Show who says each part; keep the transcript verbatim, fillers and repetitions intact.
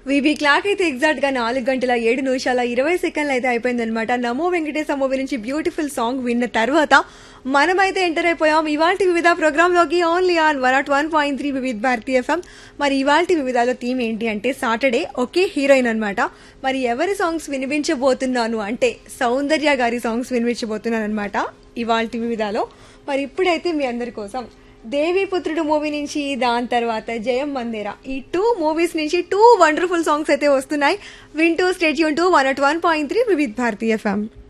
Speaker 1: VB clock అయితే exact గా నాలుగు గంటల ఏడు నిమిషాల ఇరవై సెకండ్లు అయితే అయిపోయిందనమాట. నమో వెంకటేశ మూవీ నుంచి బ్యూటిఫుల్ సాంగ్ విన్న తర్వాత మనమైతే ఎంటర్ అయిపోయాం ఇవాల్టి వివిధ ప్రోగ్రామ్ లోకి only on one not one point three వివిధ భారతీ ఎఫ్ఎం. మరి ఇవాల్టి వివిధాలో థీమ్ ఏంటి అంటే సాటర్డే ఒకే హీరోయిన్ అనమాట. మరి ఎవరి సాంగ్స్ వినిపించబోతున్నాను అంటే సౌందర్య గారి సాంగ్స్ వినిపించబోతున్నాను అనమాట ఇవాల్టి వివిధాలో. మరి ఇప్పుడైతే మీ అందరి కోసం దేవీపుత్రుడు మూవీ నుంచి, దాని తర్వాత జయం మందేరా, ఈ టూ మూవీస్ నుంచి టూ వండర్ఫుల్ సాంగ్స్ అయితే వస్తున్నాయి. వింటూ state Yoon to one not one point three వివిధ భారతీ ఎఫ్ఎం.